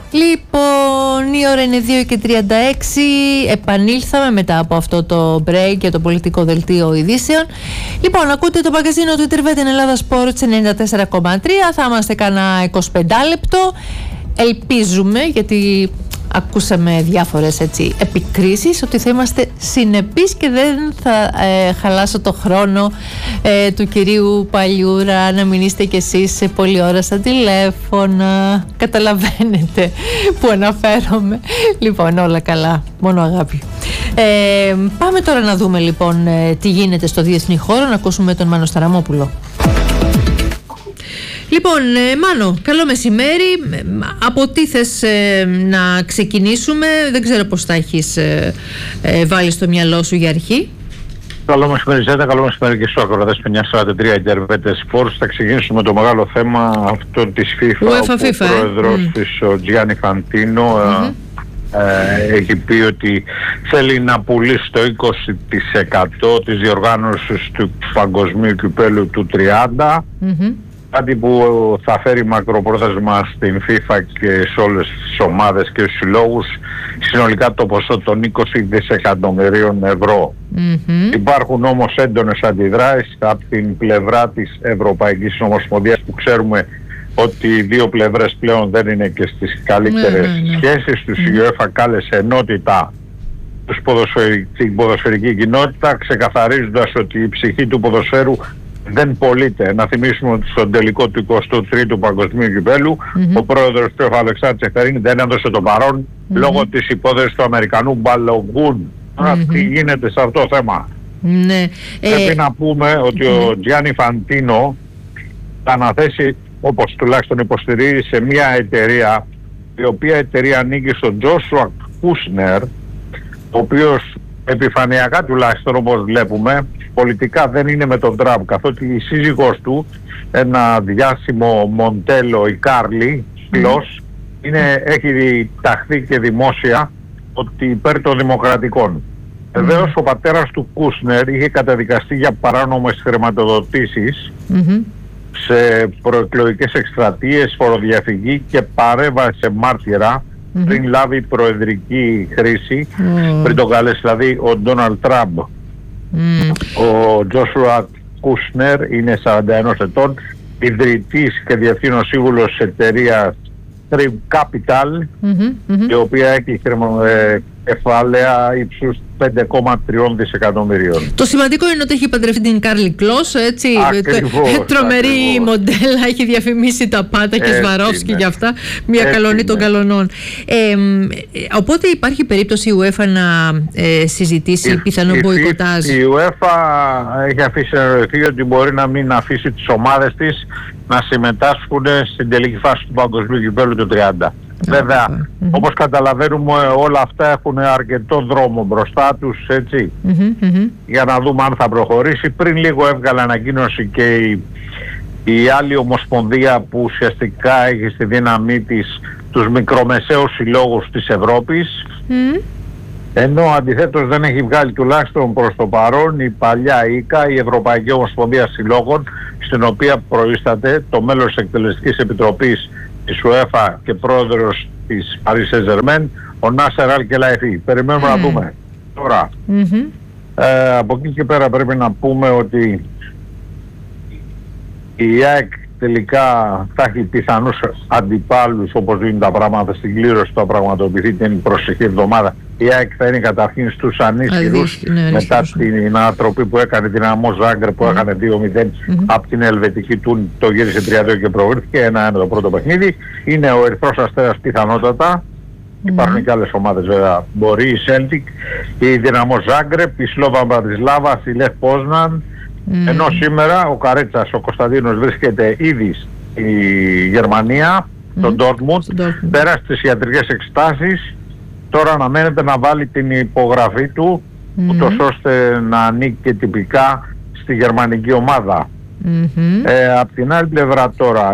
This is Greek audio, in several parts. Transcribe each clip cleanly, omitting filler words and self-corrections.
Λοιπόν, η ώρα είναι 2:36. Επανήλθαμε μετά από αυτό το break για το πολιτικό δελτίο ειδήσεων. Λοιπόν, ακούτε το μαγκαζίνο του Ιντερβέτεν Ελλάδα Sports 94,3. Θα είμαστε κανένα 25 λεπτό. Ελπίζουμε, γιατί ακούσαμε διάφορες επικρίσεις, ότι θα είμαστε συνεπείς και δεν θα χαλάσω το χρόνο του κυρίου Παλιούρα να μην είστε κι εσείς σε πολλή ώρα στα τηλέφωνα. Καταλαβαίνετε που αναφέρομαι. Λοιπόν, όλα καλά, μόνο αγάπη. Πάμε τώρα να δούμε λοιπόν τι γίνεται στο διεθνή χώρο, να ακούσουμε τον Μάνο Σταραμόπουλο. Λοιπόν, Μάνο, καλό μεσημέρι. Από τι θες να ξεκινήσουμε? Δεν ξέρω πώς θα έχεις βάλει στο μυαλό σου για αρχή. Καλό μεσημέρι Ζέτα, καλό μεσημέρι και στους ακροατές 943 Ιντερβέτεν Sports. Θα ξεκινήσουμε το μεγάλο θέμα αυτό της FIFA, όπου ο πρόεδρος της, ο Τζιάννη Φαντίνο, έχει πει ότι θέλει να πουλήσει το 20% της διοργάνωσης του παγκοσμίου κυπέλλου του 30. Κάτι που θα φέρει μακροπρόθεσμα στην FIFA και σε όλες τις ομάδες και στους συλλόγους συνολικά το ποσό των 20 δισεκατομμυρίων ευρώ. Υπάρχουν όμως έντονες αντιδράσεις από την πλευρά της Ευρωπαϊκής Ομοσπονδίας, που ξέρουμε ότι οι δύο πλευρές πλέον δεν είναι και στις καλύτερες σχέσεις τους. Η UEFA κάλεσε ενότητα την ποδοσφαιρική κοινότητα, ξεκαθαρίζοντας ότι η ψυχή του ποδοσφαίρου δεν πωλείται. Να θυμίσουμε ότι στον τελικό του 23ου Παγκοσμίου Κυπέλλου ο πρόεδρος του Αλεξάνδρου Τσεφερίνη δεν έδωσε το παρόν λόγω της υπόθεσης του Αμερικανού Μπαλογκούν. Τι γίνεται σε αυτό το θέμα? Πρέπει να πούμε ότι ο Τζιάννη Φαντίνο θα αναθέσει, όπως τουλάχιστον υποστηρίζει, σε μια εταιρεία, η οποία εταιρεία ανήκει στον Τζόσουα Κούσνερ, ο οποίος επιφανειακά τουλάχιστον, όπως βλέπουμε, πολιτικά δεν είναι με τον Τραμπ, καθότι η σύζυγός του, ένα διάσημο Μοντέλο, η Κάρλι Κλος, έχει ταχθεί και δημόσια ότι υπέρ των δημοκρατικών. Βεβαίως ο πατέρας του Κούσνερ είχε καταδικαστεί για παράνομες χρηματοδοτήσεις σε προεκλογικές εκστρατείες, φοροδιαφυγή και παρέμβαση σε μάρτυρα πριν λάβει προεδρική χρήση, πριν τον καλέσει δηλαδή ο Ντόναλντ Τραμπ. Ο Τζόσουα Κούσνερ είναι 41 ετών, ιδρυτής και διευθύνων σύμβουλος της εταιρείας Trib Capital, η οποία έχει κεφάλαια ύψους 5,3 δισεκατομμυρίων. Το σημαντικό είναι ότι έχει παντρευτεί την Κάρλι Κλος, έτσι. Τρομερή μοντέλα, έχει διαφημίσει τα πάντα και Σβαρόφσκι για αυτά. Μια καλονή των καλονών. Οπότε υπάρχει περίπτωση η UEFA να συζητήσει πιθανό μποϊκοτάζ? Η UEFA έχει αφήσει να ρωτηθεί ότι μπορεί να μην αφήσει τις ομάδες της να συμμετάσχουν στην τελική φάση του Παγκοσμίου Κυπέλλου του 30. Βέβαια, όπως καταλαβαίνουμε, όλα αυτά έχουν αρκετό δρόμο μπροστά τους, έτσι, για να δούμε αν θα προχωρήσει. Πριν λίγο έβγαλε ανακοίνωση και η άλλη ομοσπονδία που ουσιαστικά έχει στη δύναμή της τους μικρομεσαίους συλλόγους της Ευρώπης, ενώ αντιθέτως δεν έχει βγάλει τουλάχιστον προς το παρόν η παλιά ΙΚΑ, η Ευρωπαϊκή Ομοσπονδία Συλλόγων, στην οποία προείσταται το μέλος της Εκτελεστικής Επιτροπής της UEFA και πρόεδρος της Paris Saint-Germain, ο Νάσερ Αλ Κελαϊφή. Περιμένουμε να δούμε. Τώρα, από εκεί και πέρα πρέπει να πούμε ότι η ΑΕΚ τελικά θα έχει πιθανούς αντιπάλους, όπως δίνουν τα πράγματα στην κλήρωση, θα πραγματοποιηθεί την προσεχή εβδομάδα. Η ΑΕΚ θα είναι καταρχήν στους ανίσχυρους, μετά την ανατροπή που έκανε την Δυναμό Ζάγκρεπ, που έκανε 2-0 από την Ελβετική, του το γύρισε 3-2 και προχωρήθηκε 1-1 το πρώτο παιχνίδι. Είναι ο Ερυθρός Αστέρας πιθανότατα. Υπάρχουν και άλλες ομάδες βέβαια. Μπορεί η Celtic, η Δυναμό Ζάγκρεπ, η Σλόβα Μπρατισλάβα, η Λεφ Πόσναν. Ενώ σήμερα ο Καρέτσας, ο Κωνσταντίνος, βρίσκεται ήδη στη Γερμανία, στο Ντόρτμουντ, πέρασε τις ιατρικές εξετάσεις. Τώρα αναμένεται να βάλει την υπογραφή του, ούτως ώστε να ανήκει και τυπικά στη γερμανική ομάδα. Απ' την άλλη πλευρά τώρα,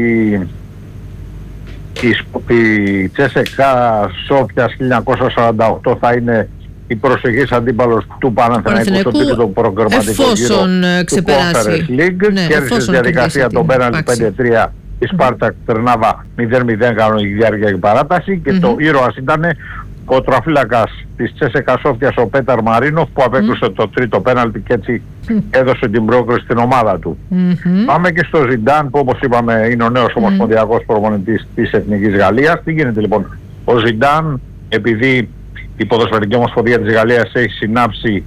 η Τσέσεκα Σόφιας 1948 θα είναι η προσεχής αντίπαλος του Παναθηναϊκού στο τρίτο προγραμματικό γύρο του Conference League. Κέρδισε τη διαδικασία των πέναλτι 5-3 Η Σπάρτακ Τρνάβα 0-0 κανονική διάρκεια και παράταση και το ήρωας ήταν ο τροαφύλακας της Τσέσεκα Σόφιας, ο Πέταρ Μαρίνοφ, που απέκλεισε το τρίτο πέναλτι και έτσι έδωσε την πρόκριση στην ομάδα του. Πάμε και στο Ζιντάν, που όπως είπαμε είναι ο νέος ομοσπονδιακός προπονητής της Εθνικής Γαλλίας. Τι γίνεται λοιπόν? Ο Ζιντάν, επειδή η Ποδοσφαιρική Ομοσπονδία της Γαλλίας έχει συνάψει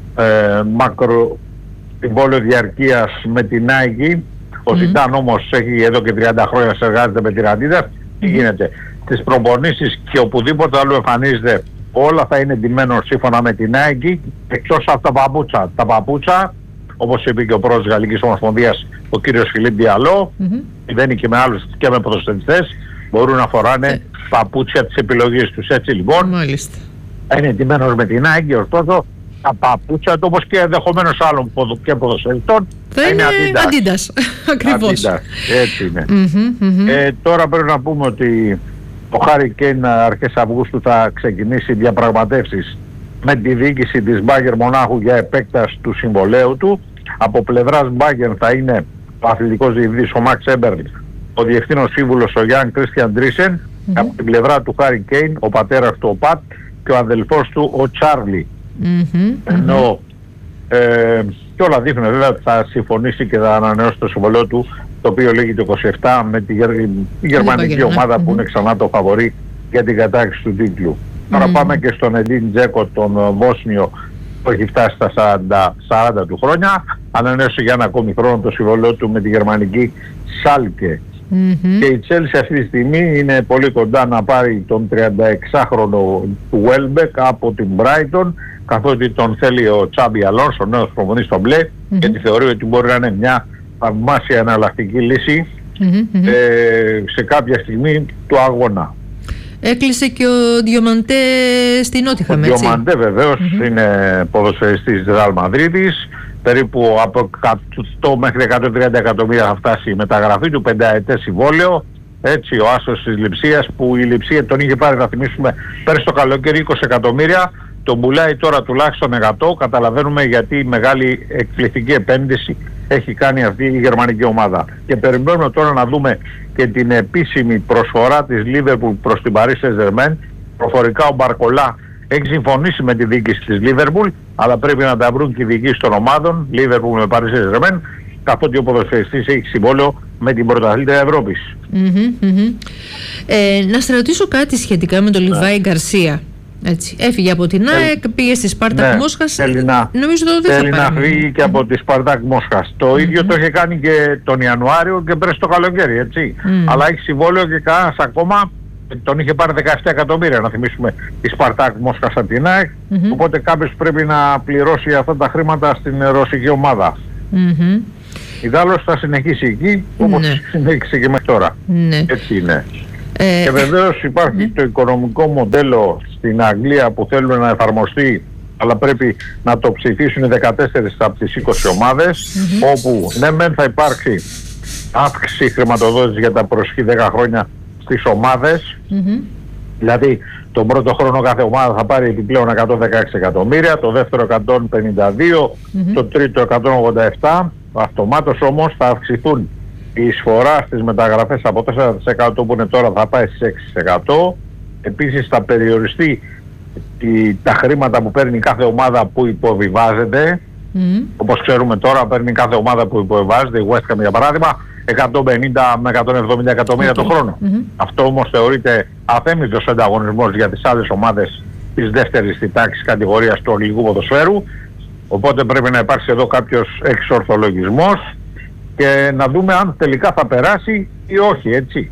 συμβόλαιο διαρκείας με την Nike, ο Ζιντάν όμως έχει εδώ και 30 χρόνια συνεργάζεται με την Adidas. Τι γίνεται? Τις προπονήσεις και οπουδήποτε άλλο εμφανίζεται, όλα θα είναι ντυμένο σύμφωνα με την Nike, εκτός από τα παπούτσα. Τα παπούτσα, όπως είπε και ο πρόεδρος της Γαλλικής Ομοσπονδίας, ο κύριος Φιλίπ Διαλό, δεν είναι και με άλλους και με ποδοσφαιριστές, μπορούν να φοράνε παπούτσια της επιλογής τους. Έτσι λοιπόν, είναι ντυμένος με την Nike, ωστόσο τα παπούτσια του, όπως και ενδεχομένως άλλων και ποδοσφαιριστών, θα είναι Adidas. Ακριβώς. Adidas. Έτσι είναι. Τώρα πρέπει να πούμε ότι ο Χάρι Κέιν αρχές Αυγούστου θα ξεκινήσει διαπραγματεύσεις με τη διοίκηση της Bayern Μονάχου για επέκταση του συμβολαίου του. Από πλευράς Bayern θα είναι ο αθλητικός διευθυντής ο Μαξ Έμπερλ, ο διευθύνων σύμβουλος ο Γιάνν Κρίστιαν Ντρίσεν, από την πλευρά του Χάρι Κέιν ο πατέρας του ο Πατ και ο αδελφός του ο Τσάρλι. Ενώ και όλα δείχνουν βέβαια ότι θα συμφωνήσει και θα ανανεώσει το συμβολέο του, το οποίο λέγεται 27, με τη γερμανική ομάδα που είναι ξανά το φαβορί για την κατάκτηση του τίτλου. Τώρα πάμε και στον Εντίν Τζέκο, τον Βόσνιο, που έχει φτάσει στα 40 του χρόνια. Ανανέωσε για ένα ακόμη χρόνο το συμβολέο του με τη γερμανική Σάλκε. Και η Chelsea αυτή τη στιγμή είναι πολύ κοντά να πάρει τον 36χρονο του Welbeck από την Brighton, καθότι τον θέλει ο Τσάμπι Αλόνσο, ο νέος προπονητής στο μπλε, γιατί θεωρεί ότι μπορεί να είναι μια θαυμάσια εναλλακτική λύση σε κάποια στιγμή του αγώνα. Έκλεισε και ο Διομαντέ στην Νότιχαμ, έτσι. Ο Διομαντέ βεβαίως είναι ποδοσφαιριστής της Ρεάλ Μαδρίτης. Περίπου από 100 μέχρι 130 εκατομμύρια θα φτάσει η μεταγραφή του, 5ετές συμβόλαιο. Έτσι, ο άσος της Λειψίας, που η Λειψία τον είχε πάρει, να θυμίσουμε, πέρυσι το καλοκαίρι 20 εκατομμύρια, τον πουλάει τώρα τουλάχιστον 100. Καταλαβαίνουμε γιατί μεγάλη εκπληκτική επένδυση έχει κάνει αυτή η γερμανική ομάδα. Και περιμένουμε τώρα να δούμε και την επίσημη προσφορά της Liverpool προς την Paris Saint-Germain. Προφορικά ο Μπαρκολά έχει συμφωνήσει με τη διοίκηση της Liverpool, αλλά πρέπει να τα βρουν και οι διοικήσεις των ομάδων, Liverpool με Paris Saint-Germain, καθότι ο ποδοσφαιριστής έχει συμβόλαιο με την πρωταθλήτρια Ευρώπης. Να σε ρωτήσω κάτι σχετικά με τον Λιβάη Γκαρσία. Έτσι. Έφυγε από την ΑΕΚ, πήγε στη Σπάρτακ Μόσχας. Νομίζω ότι θέλει να φύγει και από τη Σπάρτακ Μόσχας. Το ίδιο το είχε κάνει και τον Ιανουάριο και πέρυσι το καλοκαίρι, έτσι. Αλλά έχει συμβόλαιο και κανένας ακόμα. Τον είχε πάρει 17 εκατομμύρια, να θυμίσουμε, η Σπαρτάκ Μόσχας από την ΑΕΚ. Οπότε κάποιος πρέπει να πληρώσει αυτά τα χρήματα στην ρωσική ομάδα. Ιδάλλως θα συνεχίσει εκεί, όπως συνέχισε και μέχρι τώρα. Έτσι είναι. Και βεβαίως υπάρχει το οικονομικό μοντέλο στην Αγγλία που θέλουν να εφαρμοστεί, αλλά πρέπει να το ψηφίσουν 14 από τις 20 ομάδες, όπου ναι μεν θα υπάρξει αύξηση χρηματοδότηση για τα προσεχή 10 χρόνια στις ομάδες, δηλαδή τον πρώτο χρόνο κάθε ομάδα θα πάρει επιπλέον 116 εκατομμύρια, το δεύτερο 152, το τρίτο 187, αυτομάτως όμως θα αυξηθούν η εισφορά στις μεταγραφές από 4% που είναι τώρα θα πάει στις 6%. Επίσης θα περιοριστεί τα χρήματα που παίρνει κάθε ομάδα που υποβιβάζεται. Όπως ξέρουμε τώρα παίρνει κάθε ομάδα που υποβιβάζεται, η West Ham για παράδειγμα, 150 με 170 εκατομμύρια το χρόνο. Αυτό όμως θεωρείται αθέμητος ανταγωνισμός για τις άλλες ομάδες της δεύτερης τάξης κατηγορίας του αγγλικού ποδοσφαίρου. Οπότε πρέπει να υπάρξει εδώ κάποιος εξορθολογισμός και να δούμε αν τελικά θα περάσει ή όχι, έτσι.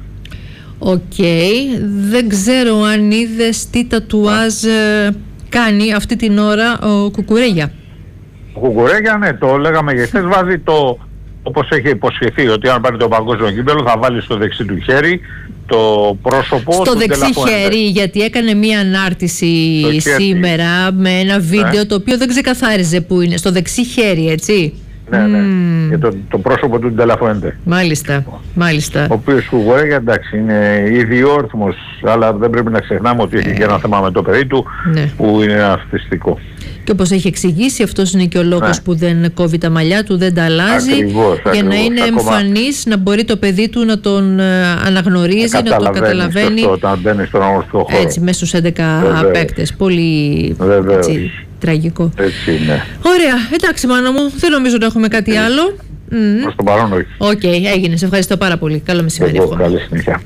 Δεν ξέρω αν είδες τι τατουάζ κάνει αυτή την ώρα ο Κουκουρέγια. Ο Κουκουρέγια, ναι, το λέγαμε για χθες, βάζει το, όπως έχει υποσχεθεί, ότι αν πάρει το παγκόσμιο κύπελλο θα βάλει στο δεξί του χέρι το πρόσωπο στο του δεξί χέρι, γιατί έκανε μία ανάρτηση σήμερα με ένα βίντεο το οποίο δεν ξεκαθάριζε που είναι. Στο δεξί χέρι, έτσι. Ναι, για το πρόσωπο του Ντελαφουέντε. Μάλιστα. Ο οποίος Κουκουρέγια, εντάξει, είναι ιδιόρθμος, αλλά δεν πρέπει να ξεχνάμε ότι έχει και ένα θέμα με το παιδί του που είναι αυτιστικό. Και όπως έχει εξηγήσει, αυτός είναι και ο λόγος που δεν κόβει τα μαλλιά του, δεν τα αλλάζει. Ακριβώς, για να είναι εμφανής, να μπορεί το παιδί του να τον αναγνωρίζει, να τον καταλαβαίνει. Όταν μπαίνει στον αγωνιστικό χώρο. Έτσι, μέσα στους 11 παίκτες. Πολύ έτσι, τραγικό. Έτσι είναι. Ωραία, εντάξει Μάνο μου, δεν νομίζω ότι έχουμε κάτι άλλο. Προς το παρόν όχι. Οκ, έγινε. Σε ευχαριστώ πάρα πολύ. Καλό μεσημέρι. Καλή συνέχεια.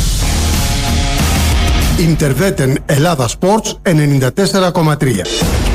Interveten Ελλάδα Sports 94,3.